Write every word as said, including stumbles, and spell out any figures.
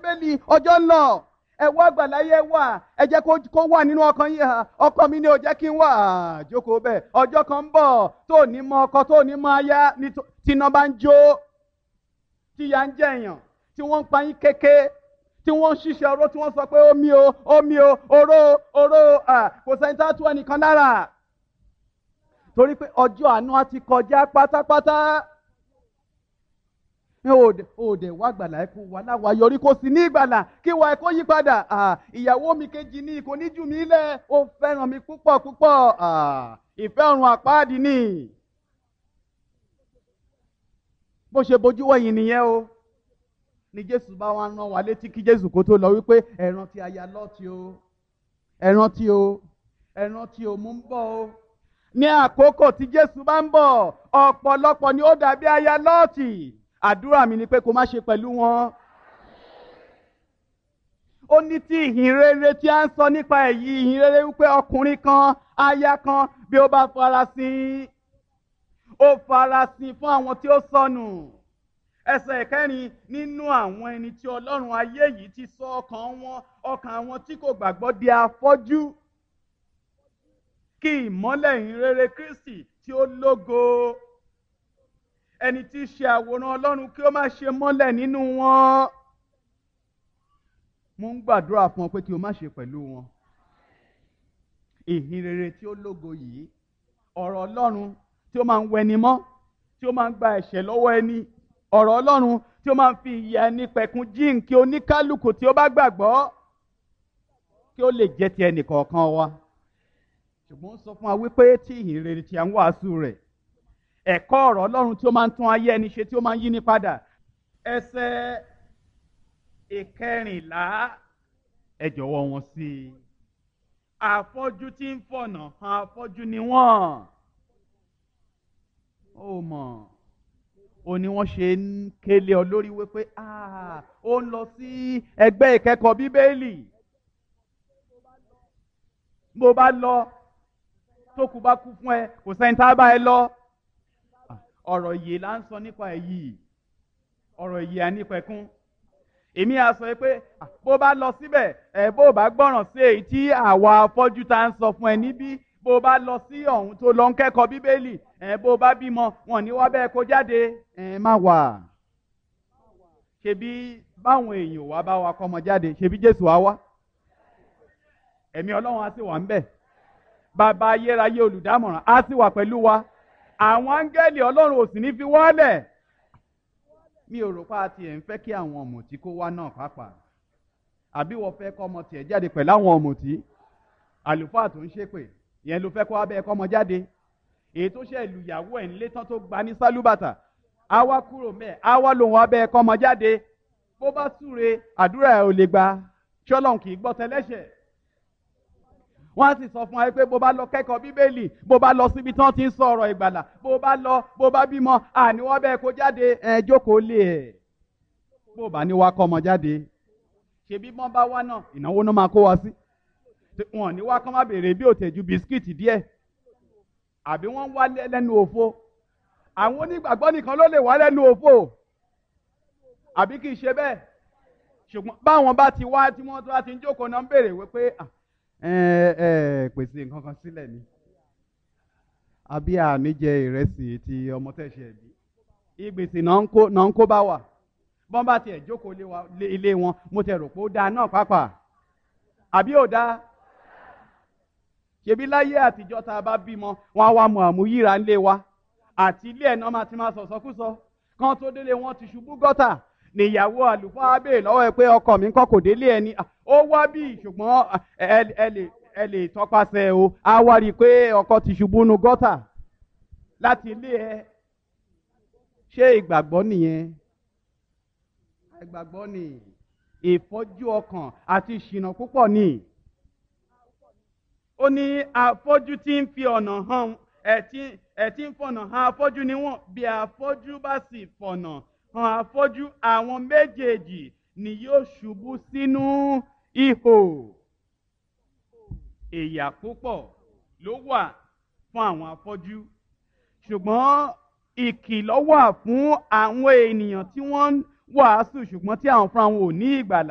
bíbélì ọjọ́ ń lọ ẹ wá àgbàláyé wà ẹ jẹ́ kó wà nínú ọkàn yìí hàn ọkọ mi ni ò jẹ́ kí n wà jókòó bẹ́ẹ̀ ọjọ́ kan ń bọ̀ tó ní mọ ọkọ tó ní mọ aya tíná bá ń jó tíya ń jẹ̀yàn tí wọ́n ń pa yín kéke tí wọ́n ń ṣiṣẹ́ oró tí wọ́n sọ pé omi o omi o oró oró kò sẹ́ni tá a tú ẹnìkan lára torí pé ọjọ́ àánú á ti kọjá pátápátá òde wá gbàlà ẹ kó wà láwa yọrí kó sì ní ìgbàlà kí wà ẹ kó yí padà ìyàwó mi kejì ní kò ní jù mí lẹ̀ ó fẹ́ràn mi púpọ̀ púpọ̀ ìfẹ́ ọ̀run àpáàdì ni bó ṣe bójú wẹ̀yìn nìyẹn o ni Jésù bá wá rán wa létí kí Jésù kó tó lọ wípé ẹ rántí aya Lọ́ọ̀tì o ẹ rántí o ẹ rántí o mú ń bọ̀ o ní àkókò tí Jésù bá ń bọ̀ ọ̀pọ̀lọpọ̀ ni ó dàbí aya Lọ́ọ̀tì àdúrà mi ni pé kó má ṣe pẹ̀lú wọn. Ó ní tí ìhìn rere tí a ń sọ nípa èyí ìhìn rere wípé ọkùnrin kan aya kan bí ó bá farasin ó farasin fún àwọn tí ó sọnù. Ẹsẹ̀ ìkẹrin nínú àwọn ẹni tí Ọlọ́run ayé yìí ti sọ ọkàn wọn ọkàn àwọn tí kò gbàgbọ́ di afọ́jú kí ìmọ́lẹ̀ ìhìn rere Kristi tí ó lógo ẹni tí í ṣe àwòrán Ọlọ́run kí ó má ṣe mọ́lẹ̀ nínú wọn. Mo ń gbàdúrà fún ọ pé kí o má ṣe pẹ̀lú wọn. Ìhìn rere tí ó lógo yìí ọ̀rọ̀ Ọlọ́run tí ó máa ń wẹni mọ́ tí ó máa ń gba ẹ̀ṣẹ̀ lọ́wọ́ ẹni ọ̀rọ̀ Ọlọ́run tí ó máa ń fi ìyà ẹni pẹ̀kun jíǹkí oníkálukú tí ó bá gbàgbọ́ kí ó lè jẹ́ ti ẹnì kọ̀ọ̀kan wa. Ṣùgbọ́n ó sọ fún wa wípé tí ìhìn rere tí a ń wàásù rẹ̀ ẹ̀kọ́ ọ̀rọ̀ Ọlọ́run tí ó máa ń tún ayé ẹni ṣe tí ó máa ń yí ní padà. Ẹsẹ̀ ìkẹrìnlá ẹ jọ̀wọ́ wọn sí i. Afọ́jú tí ń fọ̀nà hàn afọ́jú ni wọ́n. Ó mọ̀ ó ní wọ́n ṣe ń kélé ọ lórí wípé ó ń lọ sí ẹgbẹ́ ìkẹ́kọ̀ọ́ Bíbélì. Bó bá lọ tó kú bá kú fún ẹ kò sẹ́ni tá a bá ẹ lọ. Ọ̀rọ̀ yìí là ń sọ nípa èyí ọ̀rọ̀ yìí à nípa ẹ̀kún èmi á sọ pé bó bá lọ síbẹ̀ ẹ̀ bó bá gbọ́ràn sí èyí tí àwa afọ́jú tá ń sọ fún ẹ níbí bó bá lọ sí ọ̀hún tó lọ ń kẹ́kọ̀ọ́ Bíbélì ẹ̀ bó bá bímọ wọn ní wá bẹ́ẹ̀ kó jáde ẹ̀ má wà ṣebí báwọn èèyàn wá bá wa kọ́mọ jáde ṣebí Jésù á wá ẹ̀mí Ọlọ́run á sì wà ń bẹ̀ bàbá ayérayé olùdámọ̀ràn á sì wà pẹ̀lú wa àwọn áńgẹ́lì Ọlọ́run ò sì ní fi wọ́lẹ̀. Mi ò rò pé a tiẹ̀ ń fẹ́ kí àwọn ọ̀mùtí kó wá náà pàápàá àbí wọ́n fẹ́ kọ́ ọmọ tiẹ̀ jáde pẹ̀lú àwọn ọ̀mùtí àlùfáà tó ń ṣépè ìyẹn ló fẹ́ kó wá bẹ́ẹ̀ kọ́ ọmọ jáde èyí tó ṣe ìlúyàwó ẹ̀ ńlé tán tó gba ní sálúbàtà á wá kúrò mẹ́ẹ̀ á wá lòun wá bẹ́ẹ̀ kọ́ ọmọ jáde bó bá súre àdúrà ẹ̀ ò lè gba ṣọ́lọ́n kì í gbọ́ tẹlẹ́ṣẹ̀. Wọ́n á sì sọ fún wa pé bó bá lọ kẹ́kọ̀ọ́ Bíbélì bó bá lọ síbi tí wọ́n ti ń sọ ọ̀rọ̀ ìgbàlà bó bá lọ bó bá bímọ àní wọ́n bẹ́ẹ̀ kó jáde ẹ̀ jókòó lé ẹ̀ bó bá ní wá kọ́ ọmọ jáde ṣebí wọ́n bá wá náà ìnáwó náà máa kó wa sí wọn ò ní wá kọ́ má béèrè bí òtẹ̀jú bisikíìtì díẹ̀ àbí wọ́n wá lẹ́nu òfo àwọn onígbàgbọ́ nìkan ló lè wá lẹ́nu òfo àbí kì í ṣe bẹ́ẹ̀ ṣùgbọ́n báwọn bá ti wá tí wọ́n tó bá ti ń jókòó náà ń béèrè wípé ẹ ẹ pèsè nǹkan kan sílẹ̀ ni àbí àní jẹ ìrẹsì ti ọmọ tẹ̀sẹ̀ bí ìgbèsè náà ń kó náà ń kó bá wà bọ́n bá tiẹ̀ jókòó ilé wọn mo tẹ̀ rò pé ó dáa náà pàápàá àbí ò dáa ṣebí láyé àtijọ́ tá a bá bímọ wọn á wá mọ àmúyíra ńlé wa àti ilé ẹ̀ náà máa ti máa sọ̀sọ́kúsọ kán tó délé wọn ti ṣubú gọ́tà níyàwó àlùfáà béèrè lọ́wọ́ ẹ pé ọkọ mi kọ́ kò délé ẹni ó wá bí ṣùgbọ́n ẹ lè ẹ lè tọpasẹ̀ o á wá rí i pé ọkọ ti ṣubú nu gọ́tà láti ilé ẹ ṣé ìgbàgbọ́ nìyẹn ìgbàgbọ́ ni ìfọ́jú ọkàn àti ìṣìnà púpọ̀ ni ó ní afọ́jú tí ń fi ọ̀nà hàn ẹ̀ tí ń fọ̀nà hàn afọ́jú ni wọ́n bí afọ́jú bá sì fọ̀nà hàn afọ́jú àwọn méjèèjì ni yóò ṣubú sínú ihò. Ìyà púpọ̀ ló wà fún àwọn afọ́jú ṣùgbọ́n ìkìlọ̀ wà fún àwọn ènìyàn tí wọ́n ń wàásù ṣùgbọ́n tí àwọn fúnra wọn ò ní ìgbàlà.